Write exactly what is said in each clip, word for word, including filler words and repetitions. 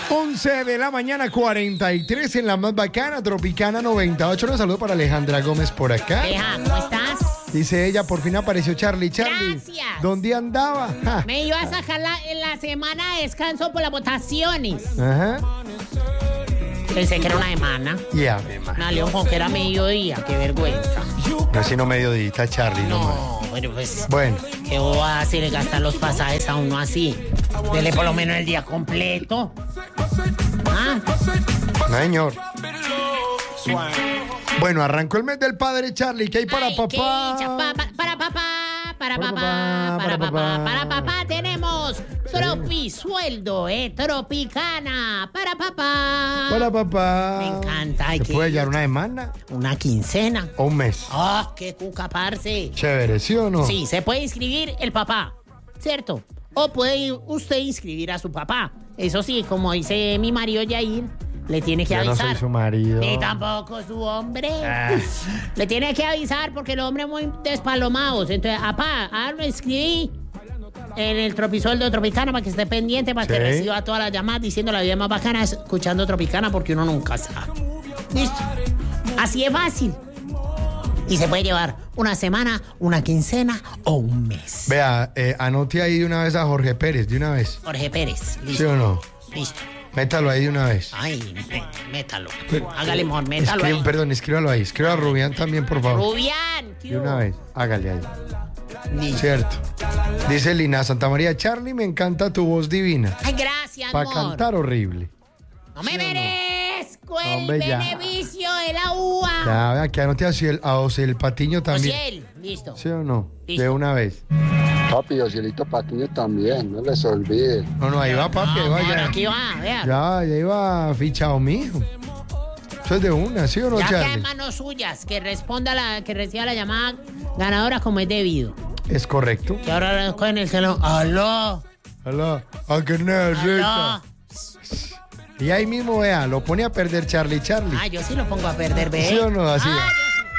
once de la mañana, cuarenta y tres en la más bacana, Tropicana noventa y ocho. Un saludo para Alejandra Gómez por acá. Deja, ¿cómo estás? Dice ella, por fin apareció Charlie. Charlie, Gracias. ¿dónde andaba? Ja. Me iba a sacar la, en la semana de descanso por las votaciones. Ajá. Pensé que era una semana. Ya, Me salió con que era mediodía, qué vergüenza. no, si no mediodita, Charlie, no. No, pero pues, Bueno, ¿qué voy a hacer? Gastar los pasajes a uno así. Dele por lo menos el día completo. ¿Ah? no, señor. Bueno, arrancó el mes del padre, Charlie. ¿Qué hay para Ay, papá? qué dicha, pa- pa- para papá, para papá, para papá, para papá tenemos Tropisueldo, eh, Tropicana, para papá. Para papá. Me encanta. Ay, ¿Se qué puede dicha. llevar una semana Una quincena. o un mes? ¡Ah, qué cuca, parce! Chévere, ¿sí o no? Sí, se puede inscribir el papá, ¿cierto? O puede usted inscribir a su papá. Eso sí, como dice mi marido Yair, le tiene que Yo no avisar. soy su marido. Ni tampoco su hombre. Ah. Le tiene que avisar porque el hombre es muy despalomados. Entonces, apá, ah, lo escribí en el Tropisueldo Tropicana para que esté pendiente, para Sí. que reciba todas las llamadas diciendo la vida más bacana, escuchando Tropicana, porque uno nunca sabe. Listo. Así es fácil. Y se puede llevar una semana, una quincena o un mes. Vea, eh, anote ahí de una vez a Jorge Pérez, de una vez. Jorge Pérez. ¿Sí Listo. o no? Listo. Métalo ahí de una vez. Ay, mé- métalo. Hágale mejor, métalo Escribe- ahí. perdón, escríbalo ahí. Escriba a Rubián también, por favor. Rubián. ¿qué De una hubo? vez. Hágale ahí. Listo. Cierto. Dice Lina Santa María, Charlie, me encanta tu voz divina. Ay, gracias, Para amor. cantar horrible. No me merezco el Hombre, ya. beneficio de la uva. Ya, vea, que anote a Ociel, a Ociel Patiño también. Ociel, listo. ¿Sí o no? Listo. De una vez. Papi, Ocielito Patiño también, no les olvide. No, no, ahí va, papi, ahí No, va amor, ya. aquí va, vea. Ya, ya iba fichado, mijo. Eso es de una, ¿sí o no, Ya queda en Charlie? manos suyas, que responda la, que reciba la llamada ganadora como es debido. Es correcto. Que ahora cogen el teléfono. ¡Aló! Aló, ¿a qué necesita? ¡Aló! Y ahí mismo, vea, lo pone a perder Charlie, Charlie. Ah, yo sí lo pongo a perder, ve. ¿Sí o no? Así. Ah,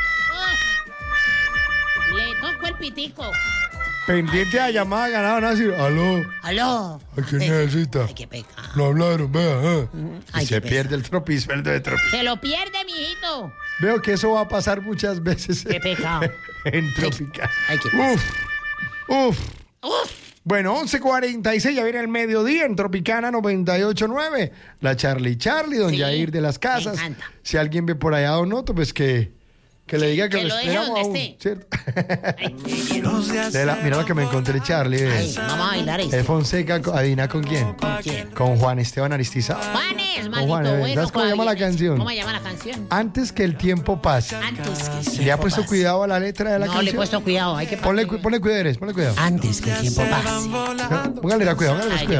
yo sí. Ah. Le toco el pitico. Pendiente a la llamada ganada, así. Aló, ¡Aló! ¿a qué necesita? Ay, qué pecado. No hablaron, vea. eh. Ay, y se qué pierde el tropisueldo de tropis. Se lo pierde, mijito. Veo que eso va a pasar muchas veces Qué pecado. en Tropical. Ay, qué Uf, uf. Uf. Bueno, once cuarenta y seis, ya viene el mediodía en Tropicana noventa y ocho punto nueve. La Charlie Charlie, don Sí, Yair de las me Casas. encanta. Si alguien ve por allá o no, pues que, que le diga que, que lo lo deje esperamos donde aún, esté. ¿cierto? Ay, De la- mira lo que me encontré, Charlie. ve. ay, vamos a bailar Es esto. Fonseca, adivina con quién. ¿Con quién? Con Juan Esteban Aristizábal. Juanes, Con malito Juanes, bueno. ¿sabes cómo se llama la Juanes. canción? ¿Cómo se llama la canción? Antes que el tiempo pase. Antes que el tiempo ¿Le ha puesto pase. cuidado a la letra de la No, canción? le he puesto cuidado. Hay que Ponle, cu- ponle cuidado, ponle cuidado. Antes que el tiempo pase. Póngale la cuidado, póngale Ay, cuidado.